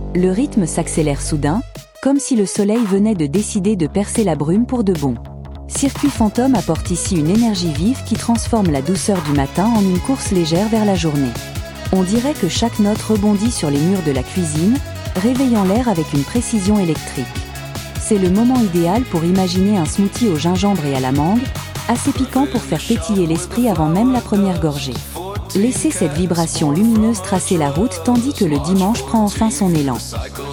Le rythme s'accélère soudain, comme si le soleil venait de décider de percer la brume pour de bon. Circuit Fantôme apporte ici une énergie vive qui transforme la douceur du matin en une course légère vers la journée. On dirait que chaque note rebondit sur les murs de la cuisine, réveillant l'air avec une précision électrique. C'est le moment idéal pour imaginer un smoothie au gingembre et à l'amande, assez piquant pour faire pétiller l'esprit avant même la première gorgée. Laissez cette vibration lumineuse tracer la route tandis que le dimanche prend enfin son élan.